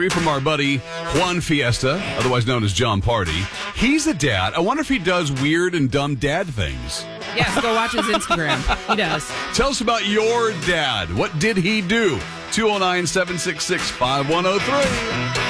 From our buddy Juan Fiesta, otherwise known as John Party. He's a dad. I wonder if he does weird and dumb dad things. Yes, go watch his Instagram. He does. Tell us about your dad. What did he do? 209-766-5103.